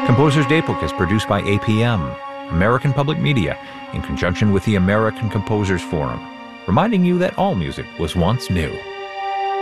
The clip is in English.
Composer's Daybook is produced by APM, American Public Media, in conjunction with the American Composers Forum, reminding you that all music was once new.